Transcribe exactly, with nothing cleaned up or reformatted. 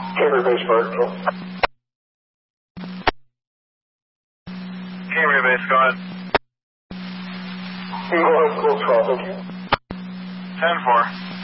Cambria Base Vertical. Cambria Base, go ahead. Go ahead, close call, thank you. ten four.